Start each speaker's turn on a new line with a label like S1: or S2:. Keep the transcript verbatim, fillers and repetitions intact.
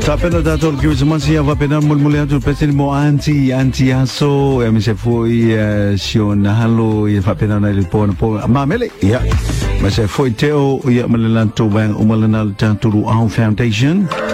S1: Tapena dato che usman sia va pena mulmulia tu pesen mo anti anti aso e mi se foi sion halo e fa pena na pon po ma mele ya ma se foi teo ya melelanto bang umalanal tanturu au foundation